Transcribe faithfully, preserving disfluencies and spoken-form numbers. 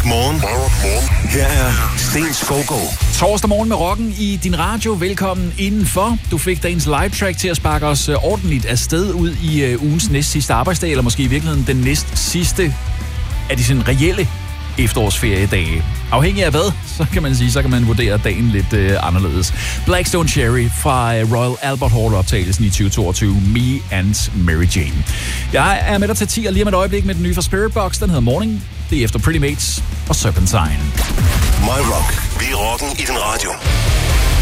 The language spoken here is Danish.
morgen. Her er Sten Skovgaard. Torsdag morgen med rocken i din radio. Velkommen indenfor. Du fik dagens live track til at sparke os ordentligt afsted ud i uh, ugens næst sidste arbejdsdag, eller måske i virkeligheden den næst sidste af de sådan reelle efterårsferiedage. Afhængig af hvad, så kan man sige, så kan man vurdere dagen lidt uh, anderledes. Blackstone Cherry fra uh, Royal Albert Hall-optagelsen i tyve toogtyve. Me and Mary Jane. Jeg er med dig til ti, og lige om et øjeblik med den nye fra Spiritbox. Den hedder Morning. Det er efter Pretty Mates og Serpentine. My Rock. Vi er rocken i din radio.